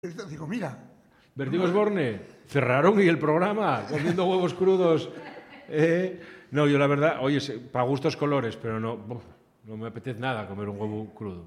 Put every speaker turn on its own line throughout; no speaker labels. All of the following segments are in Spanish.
Digo, mira.
Bertín Osborne, cerraron y el programa, comiendo huevos crudos. No, yo la verdad, oye, para gustos colores, pero no me apetece nada comer un huevo crudo.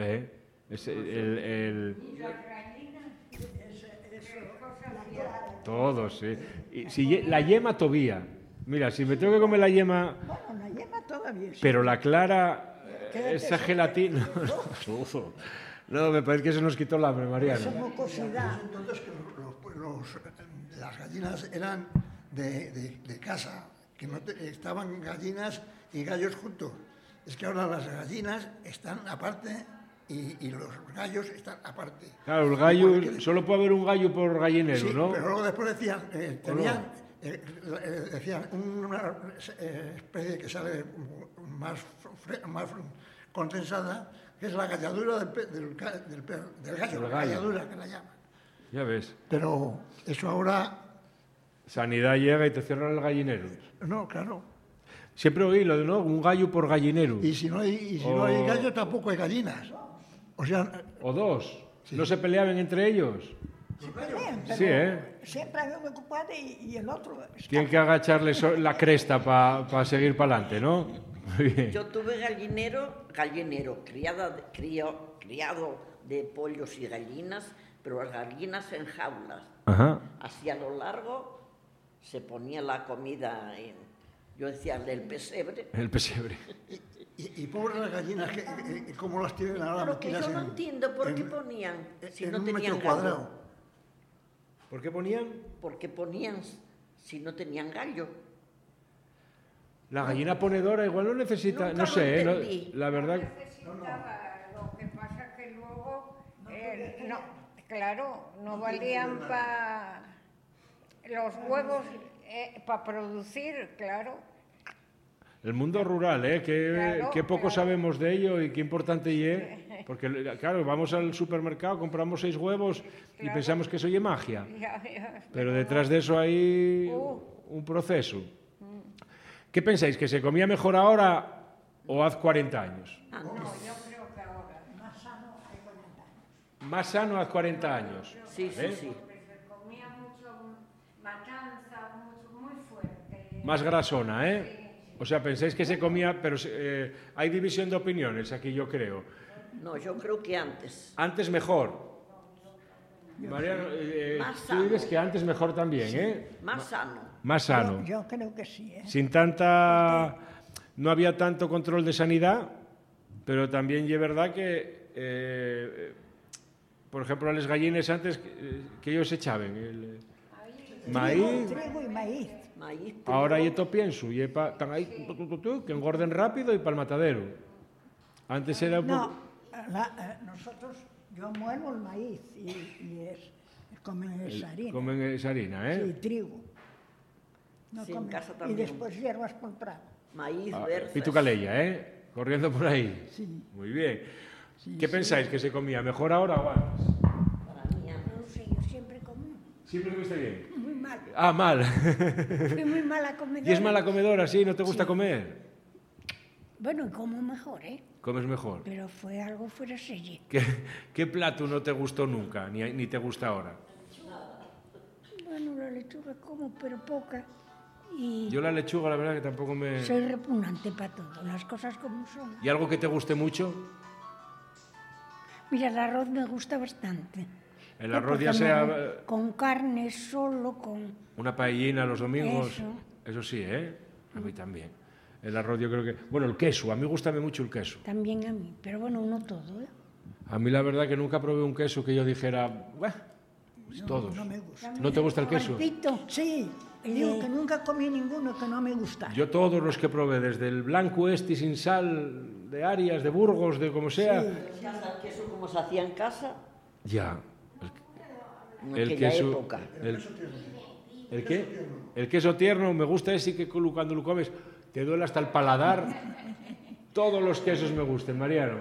Todo, sí. Y si la yema todavía. Mira, si me tengo que comer la yema...
Bueno, la yema todavía sí.
Pero la clara, esa gelatina... No, me parece que se nos quitó el hambre, Mariano.
Esa mucosidad.
Entonces que las gallinas eran de casa, que no estaban gallinas y gallos juntos. Es que ahora las gallinas están aparte y los gallos están aparte.
Claro, el gallo, solo puede haber un gallo por gallinero,
sí,
¿no?
Pero luego después decían, decían una especie que sale más condensada, que es la galladura del gallo, la galladura que la llaman.
Ya ves.
Pero eso ahora...
Sanidad llega y te cierran el gallinero.
No, claro.
Siempre oí lo de, ¿no? Un gallo por gallinero.
Y si no hay gallo, tampoco hay gallinas. O sea...
O dos. Sí. ¿No se peleaban entre ellos?
Se pelean, pero
sí,
siempre hay uno ocupado y el otro...
Tienen que agacharle la cresta para seguir para adelante, ¿no? Muy bien.
Yo tuve gallinero, criado de pollos y gallinas, pero las gallinas en jaulas.
Ajá.
Hacia lo largo se ponía la comida en, yo decía, el pesebre.
El pesebre.
Y pobres las gallinas, ¿cómo las tienen ahora?
Pero yo no entiendo por qué ponían, si no tenían
gallo.
¿Por qué ponían?
Porque ponían, si no tenían gallo.
La gallina ponedora igual no necesita,
Nunca
no sé,
lo
la verdad.
No necesitaba, lo que pasa que luego, claro, no valían para los huevos, para producir, claro.
El mundo rural, que poco sabemos de ello y qué importante es, porque claro, vamos al supermercado, compramos 6 huevos y pensamos que eso es magia, pero detrás de eso hay un proceso. ¿Qué pensáis, que se comía mejor ahora o hace 40 años?
No, yo creo que ahora.
Más sano hace 40 años.
Más sano hace 40 años.
Sí.
Porque se comía mucho matanza, muy fuerte.
Más grasona, ¿eh? O sea, pensáis que se comía, pero hay división de opiniones aquí, yo creo.
No, yo creo que antes.
Antes mejor. Mariano, tú dices que antes mejor también,
sí,
¿eh?
Más sano.
Más sano.
Yo creo que sí, ¿eh?
Sin tanta... No había tanto control de sanidad, pero también es verdad que, por ejemplo, a las gallinas antes que ellos echaban maíz.
Trigo y maíz.
Ahora yo to pienso, están ahí que engorden rápido y para el matadero. Antes era...
Nosotros, yo muelo el maíz y comen esa harina.
Comen esa harina, ¿eh?
Sí, trigo. No
Sí, en
comen.
casa
Y
también.
después hierbas por el prado.
Maíz, berzas.
Pitu Calella, ¿eh? Corriendo por ahí.
Sí.
Muy bien.
Sí,
¿Qué pensáis, que se comía mejor ahora o antes?
Para mí,
No sé, yo siempre comí.
¿Siempre comiste bien?
Muy mal.
Ah, mal.
Fui muy mala comedora.
¿Y es mala comedora, sí? ¿No te gusta comer?
Bueno, como mejor, ¿eh?
Comes mejor.
Pero fue algo fuera serie.
¿Qué plato no te gustó nunca, ni te gusta ahora?
Bueno, la lechuga como, pero poca. Y
Yo la lechuga, la verdad, que tampoco me...
soy repugnante para todo, las cosas como son.
¿Y algo que te guste mucho?
Mira, el arroz me gusta bastante.
El arroz ya sea...
Con carne solo, con...
Una paellina los domingos.
Eso.
Eso sí, ¿eh? A mí también. El arroz yo creo que... Bueno, el queso. A mí gusta mucho el queso.
También a mí, pero bueno, no todo, ¿eh?
A mí la verdad que nunca probé un queso que yo dijera... todos.
No me gusta.
¿No te gusta el queso?
Repito, sí. Y digo que nunca comí ninguno que no me gustara.
Yo todos los que probé, desde el blanco sin sal, de Arias, de Burgos, de como sea...
Sí.
¿El queso como se hacía en casa?
Ya.
En
El
aquella
queso...
época.
¿El qué? El queso tierno, me gusta ese que cuando lo comes te duele hasta el paladar. Todos los quesos me gustan, Mariano.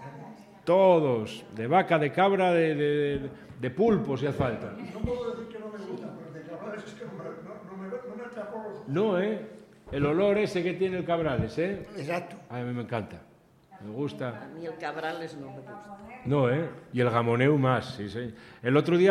Todos. De vaca, de cabra, de pulpo, si hace falta.
No puedo decir que no me gusta, pero de cabrales es que no me atrapó los...
No, ¿eh? El olor ese que tiene el cabrales, ¿eh?
Exacto.
A mí me encanta. Me gusta.
A mí el cabrales no me gusta.
No, ¿eh? Y el gamoneu más, sí, sí. El otro día